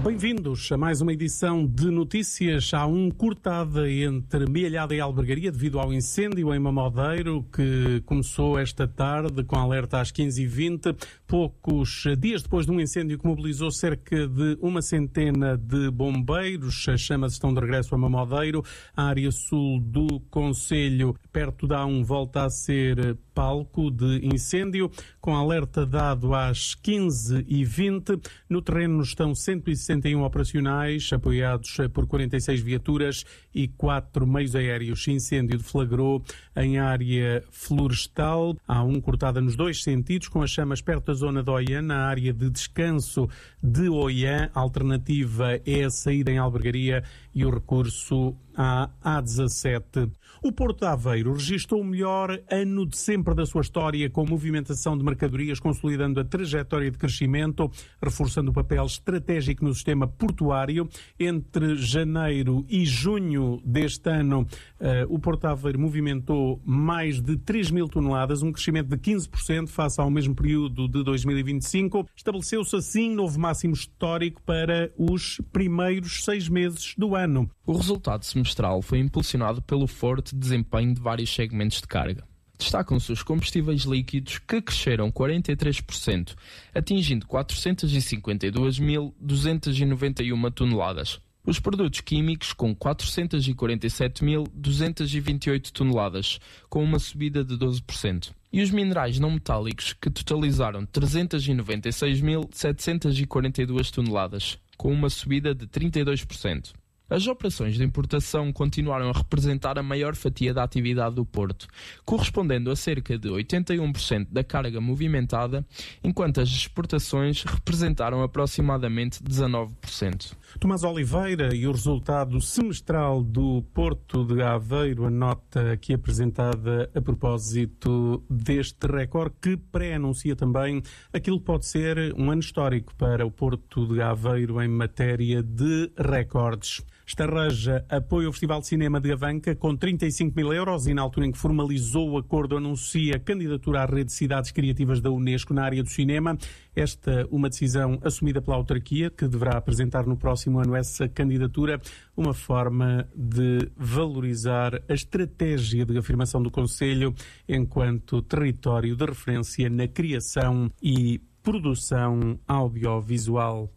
Bem-vindos a mais uma edição de notícias. Há cortada entre Mealhada e Albergaria devido ao incêndio em Mamodeiro que começou esta tarde com alerta às 15h20. Poucos dias depois de um incêndio que mobilizou cerca de 100 de bombeiros. As chamas estão de regresso a Mamodeiro. A área sul do concelho, perto da A1, volta a ser palco de incêndio, com alerta dado às 15h20. No terreno estão 161 operacionais, apoiados por 46 viaturas e 4 meios aéreos. Incêndio deflagrou em área florestal. Há cortada nos dois sentidos, com as chamas perto da zona de Oiã, na área de descanso de Oiã. A alternativa é a saída em Albergaria e o recurso à A17. O Porto de Aveiro registrou o melhor ano de sempre da sua história, com movimentação de mercadorias, consolidando a trajetória de crescimento, reforçando o papel estratégico no sistema portuário. Entre janeiro e junho deste ano, o Porto de Aveiro movimentou mais de 3 mil toneladas, um crescimento de 15% face ao mesmo período de 2025. Estabeleceu-se assim novo máximo histórico para os primeiros 6 meses do ano. O resultado semestral foi impulsionado pelo forte desempenho de vários segmentos de carga. Destacam-se os combustíveis líquidos, que cresceram 43%, atingindo 452.291 toneladas. Os produtos químicos, com 447.228 toneladas, com uma subida de 12%. E os minerais não metálicos, que totalizaram 396.742 toneladas, com uma subida de 32%. As operações de importação continuaram a representar a maior fatia da atividade do Porto, correspondendo a cerca de 81% da carga movimentada, enquanto as exportações representaram aproximadamente 19%. Tomás Oliveira, e o resultado semestral do Porto de Aveiro, a nota aqui apresentada a propósito deste recorde, que pré-anuncia também aquilo que pode ser um ano histórico para o Porto de Aveiro em matéria de recordes. Estarreja apoia o Festival de Cinema de Avanca com 35 mil euros e, na altura em que formalizou o acordo, anuncia a candidatura à rede de cidades criativas da Unesco na área do cinema. Esta uma decisão assumida pela autarquia, que deverá apresentar no próximo ano essa candidatura, uma forma de valorizar a estratégia de afirmação do concelho enquanto território de referência na criação e produção audiovisual.